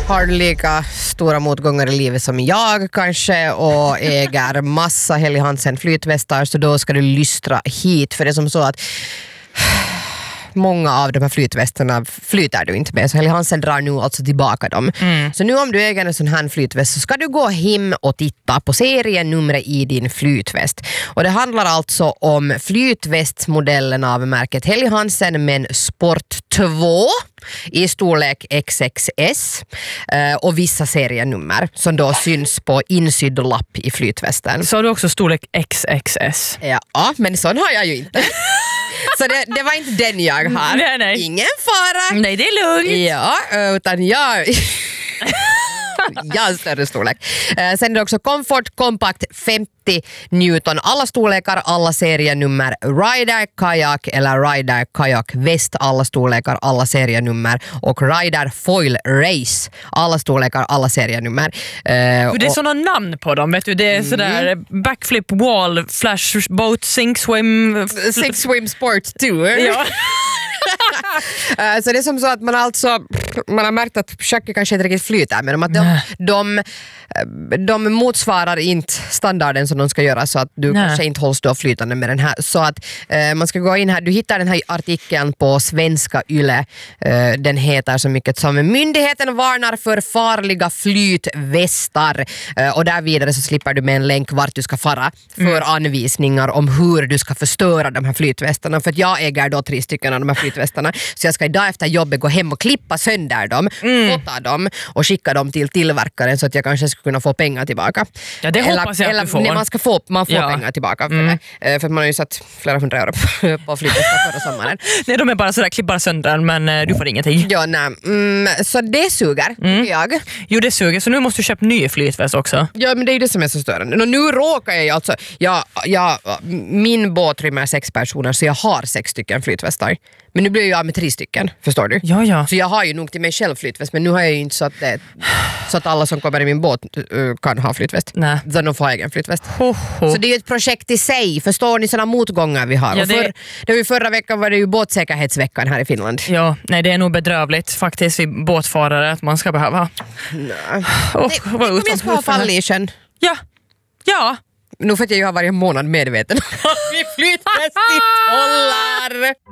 Har du lika stora motgångar i livet som jag kanske och äger massa Helly Hansen flytvästar, så då ska du lystra hit, för det är som så att många av de här flytvästarna flyter du inte med, så Helly Hansen drar nu alltså tillbaka dem. Så nu om du äger en sån här flytväst så ska du gå hem och titta på serienumret i din flytväst. Och det handlar alltså om flytvästmodellen av märket Helly Hansen men Sport 2 i storlek XXS och vissa serienummer som då syns på insydd lapp i flytvästen. Så har du också storlek XXS? Ja, men sån har jag ju inte. Så det var inte den jag har. Nej. Ingen fara. Nej, det är lugnt. Ja, utan jag har större storlek. Sen är det också Comfort Compact 50 Newton. Alla storlekar, alla serienummer. Rider Kayak eller Rider Kayak Väst. Alla storlekar, alla serienummer. Och Rider Foil Race. Alla storlekar, alla serienummer. Det är sådana namn på dem, vet du. Det är sådär backflip, wall, flash, boat, sink, swim. Sink, swim, sport, tour. Ja. Så det är som så att man har märkt att schack kanske inte riktigt flyter med dem, att de motsvarar inte standarden som de ska göra, så att du kanske inte hålls då flytande med den här, så att man ska gå in här, du hittar den här artikeln på Svenska Yle, den heter så mycket som Myndigheten varnar för farliga flytvästar, och där vidare så slipper du med en länk vart du ska fara för anvisningar om hur du ska förstöra de här flytvästarna, för att jag äger då 3 stycken av de här flytvästarna, så jag ska idag efter jobbet gå hem och klippa sönder dem, fota dem och skicka dem till tillverkaren så att jag kanske ska kunna få pengar tillbaka. Ja, det hoppas jag att du får. Nej, man får pengar tillbaka för det. För man har ju satt flera 100 euro på flytvästar förra sommaren. Nej, de är bara sådär, klipp bara sönder, men du får ingenting. Ja, nej. Så det suger, tycker jag. Jo, det suger, så nu måste du köpa ny flytväst också. Ja, men det är ju det som är så störande. Nu råkar jag alltså, min båt rymmer 6 personer, så jag har 6 stycken flytvästar. Men nu blir jag med 3 stycken, förstår du? Ja. Så jag har ju nog till mig själv flytväst, men nu har jag ju inte så att alla som kommer i min båt kan ha flytväst. Nej. Så de får egen flytväst. Så det är ju ett projekt i sig. Förstår ni sådana motgångar vi har? Ja, förra veckan var det ju båtsäkerhetsveckan här i Finland. Ja, nej, det är nog bedrövligt faktiskt vid båtfarare att man ska behöva. Nej. Om jag ska ha fall i sjön. Ja. Nu för att jag ju har varje månad medveten om att vi flytväst i tollar.